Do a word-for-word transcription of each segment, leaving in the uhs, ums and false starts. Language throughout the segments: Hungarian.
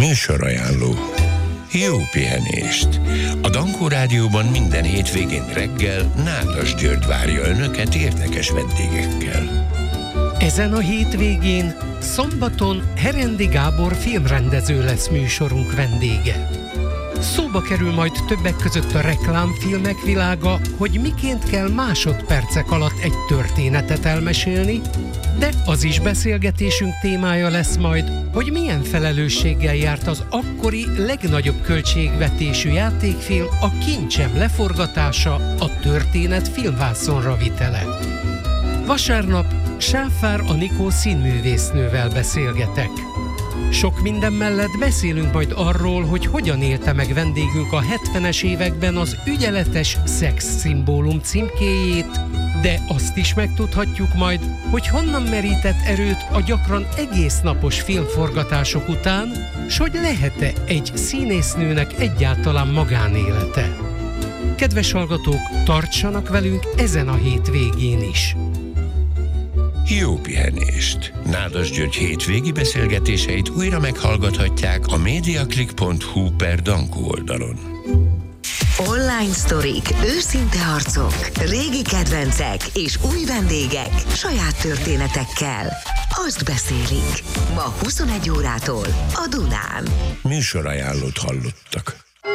Műsorajánló. Jó pihenést! A Dankó Rádióban minden hétvégén reggel Nádas György várja Önöket érdekes vendégekkel. Ezen a hétvégén, szombaton Herendi Gábor filmrendező lesz műsorunk vendége. Szóba kerül majd többek között a reklámfilmek világa, hogy miként kell másodpercek alatt egy történetet elmesélni, de az is beszélgetésünk témája lesz majd, hogy milyen felelősséggel járt az akkori legnagyobb költségvetésű játékfilm, a Kincsem leforgatása, a történet filmvászonra vitele. Vasárnap Sáfár Anikó színművésznővel beszélgetek. Sok minden mellett beszélünk majd arról, hogy hogyan élte meg vendégünk a hetvenes években az ügyeletes szexszimbólum címkéjét, de azt is megtudhatjuk majd, hogy honnan merített erőt a gyakran egész napos filmforgatások után, s hogy lehet-e egy színésznőnek egyáltalán magánélete. Kedves hallgatók, tartsanak velünk ezen a hétvégén is! Jó pihenést! Nádas György hétvégi beszélgetéseit újra meghallgathatják a mediaclick pont hu per Dankó oldalon. Online sztorik, őszinte arcok, régi kedvencek és új vendégek saját történetekkel. Azt beszélik. Ma huszonegy órától a Dunán. Műsorajánlót hallottak.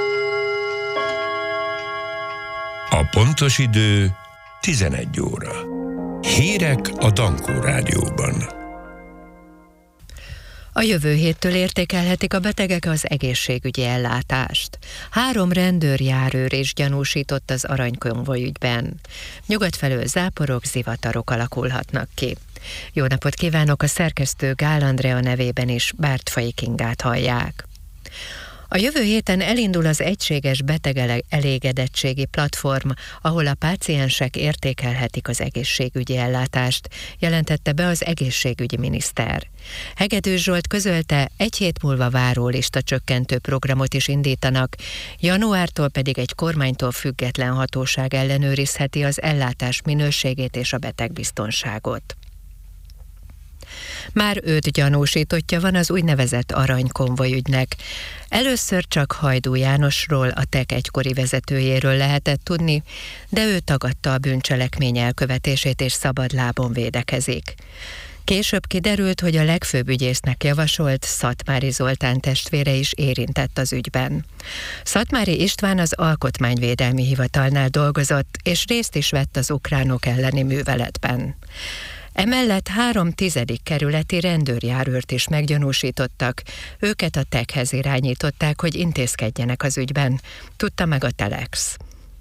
A pontos idő tizenegy óra. Hírek a Dankó Rádióban. A jövő héttől értékelhetik a betegek az egészségügyi ellátást. Három rendőrjárőr is gyanúsított az aranykonvoj ügyben. Nyugat felől záporok, zivatarok alakulhatnak ki. Jó napot kívánok, a szerkesztő Gál Andrea nevében is Bártfai Kingát hallják. A jövő héten elindul az egységes beteg elégedettségi platform, ahol a páciensek értékelhetik az egészségügyi ellátást, jelentette be az egészségügyi miniszter. Hegedűs Zsolt közölte, egy hét múlva várólista csökkentő programot is indítanak, januártól pedig egy kormánytól független hatóság ellenőrizheti az ellátás minőségét és a betegbiztonságot. Már öt gyanúsítottja van az úgynevezett aranykonvoj ügynek. Először csak Hajdú Jánosról, a té e ká egykori vezetőjéről lehetett tudni, de ő tagadta a bűncselekmény elkövetését és szabadlábon védekezik. Később kiderült, hogy a legfőbb ügyésznek javasolt Szatmári Zoltán testvére is érintett az ügyben. Szatmári István az Alkotmányvédelmi Hivatalnál dolgozott, és részt is vett az ukránok elleni műveletben. Emellett három tizedik kerületi rendőrjárőrt is meggyanúsítottak, őket a té e ká-hez irányították, hogy intézkedjenek az ügyben, tudta meg a Telex.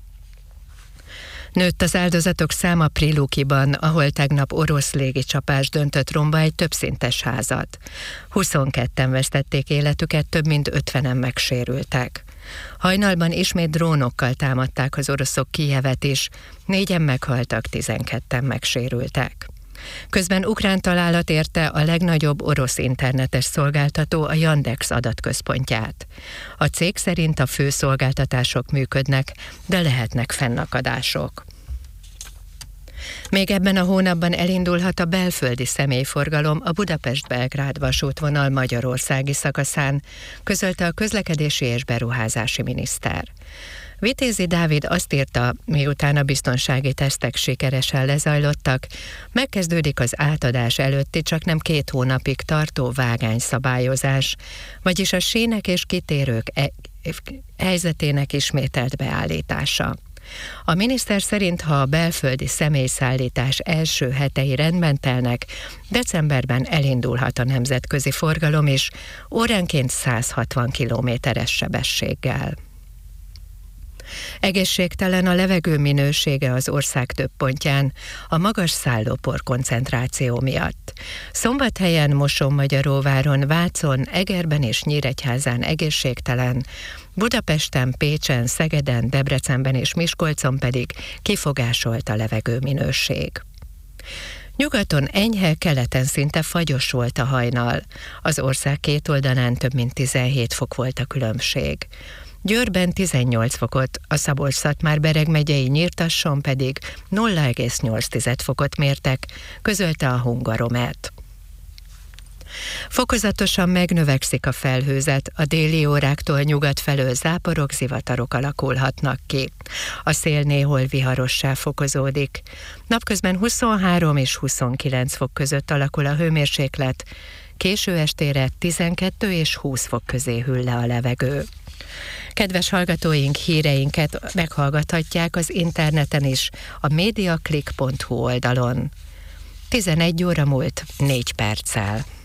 Nőtt az áldozatok száma Prilukiban, ahol tegnap orosz légicsapás döntött romba egy többszintes házat. huszonketten vesztették életüket, több mint ötvenen megsérültek. Hajnalban ismét drónokkal támadták az oroszok Kijevet is, négyen meghaltak, tizenketten megsérültek. Közben ukrán találat érte a legnagyobb orosz internetes szolgáltató, a Yandex adatközpontját. A cég szerint a fő szolgáltatások működnek, de lehetnek fennakadások. Még ebben a hónapban elindulhat a belföldi személyforgalom a Budapest-Belgrád vasútvonal magyarországi szakaszán, közölte a közlekedési és beruházási miniszter. Vitézi Dávid azt írta, miután a biztonsági tesztek sikeresen lezajlottak, megkezdődik az átadás előtti csak nem két hónapig tartó vágányszabályozás, vagyis a sínek és kitérők e- helyzetének ismételt beállítása. A miniszter szerint, ha a belföldi személyszállítás első hetei rendben telnek, decemberben elindulhat a nemzetközi forgalom is, óránként száz hatvan kilométeres sebességgel. Egészségtelen a levegő minősége az ország több pontján a magas szállópor koncentráció miatt. Szombathelyen, Mosonmagyaróváron, Vácon, Egerben és Nyíregyházán egészségtelen, Budapesten, Pécsen, Szegeden, Debrecenben és Miskolcon pedig kifogásolt a levegő minőség. Nyugaton enyhe, keleten szinte fagyos volt a hajnal. Az ország két oldalán több mint tizenhét fok volt a különbség. Győrben tizennyolc fokot, a Szabolcs-Szatmár-Bereg megyei Nyírtasson pedig nulla egész nyolc fokot mértek, közölte a Hungaromet. Fokozatosan megnövekszik a felhőzet, a déli óráktól nyugat felől záporok, zivatarok alakulhatnak ki. A szél néhol viharossá fokozódik. Napközben huszonhárom és huszonkilenc fok között alakul a hőmérséklet, késő estére tizenkettő és húsz fok közé hűl le a levegő. Kedves hallgatóink, híreinket meghallgathatják az interneten is, a mediaclick pont hu oldalon. tizenegy óra múlt négy perccel.